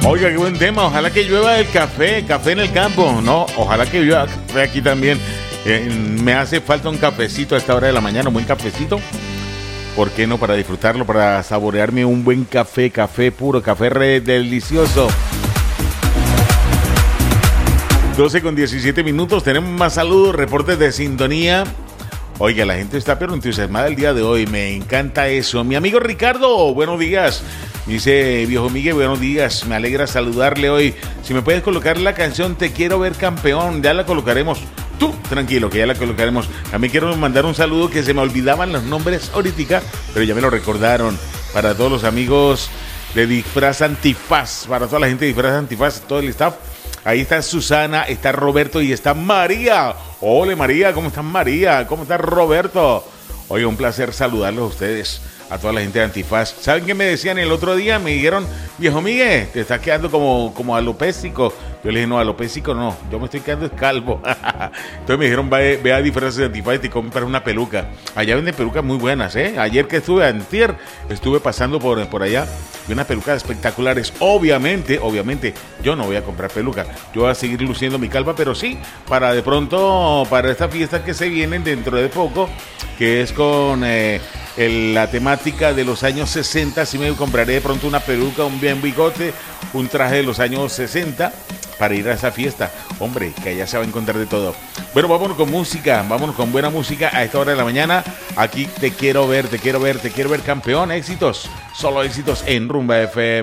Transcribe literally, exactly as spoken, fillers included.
Oiga, qué buen tema. Ojalá que llueva el café, café en el campo. No, ojalá que llueva café aquí también. Eh, me hace falta un cafecito a esta hora de la mañana, un buen cafecito. ¿Por qué no? Para disfrutarlo, para saborearme un buen café, café puro, café re delicioso. doce con diecisiete minutos, tenemos más saludos, reportes de sintonía. Oiga, la gente está pero entusiasmada el día de hoy, me encanta eso. Mi amigo Ricardo, buenos días. Dice, viejo Miguel, buenos días, me alegra saludarle hoy. Si me puedes colocar la canción Te Quiero Ver Campeón, ya la colocaremos. Tú, tranquilo, que ya la colocaremos. También quiero mandar un saludo que se me olvidaban los nombres ahorita, pero ya me lo recordaron. Para todos los amigos de Disfraz Antifaz, para toda la gente de Disfraz Antifaz, todo el staff. Ahí está Susana, está Roberto y está María. Hola María, ¿cómo estás María? ¿Cómo está Roberto? Oye, un placer saludarlos a ustedes, a toda la gente de Antifaz. ¿Saben qué me decían el otro día? Me dijeron, viejo Miguel, te estás quedando como, como alopécico. Yo le dije, no, alopécico no, yo me estoy quedando calvo. Entonces me dijeron, ve, ve a Disfraces de Antifaz y te compras una peluca. Allá venden pelucas muy buenas, ¿eh? Ayer que estuve, antier, estuve pasando por, por allá, vi unas pelucas espectaculares. Obviamente, obviamente, yo no voy a comprar peluca. Yo voy a seguir luciendo mi calva, pero sí, para de pronto, para esta fiesta que se vienen dentro de poco, que es con eh, el, la temática de los años sesenta, sí me compraré de pronto una peluca, un bien bigote, un traje de los años sesenta para ir a esa fiesta. Hombre, que allá se va a encontrar de todo. Bueno, vámonos con música, vámonos con buena música a esta hora de la mañana. Aquí te quiero ver, te quiero ver, te quiero ver campeón. Éxitos, solo éxitos en Rumba F M.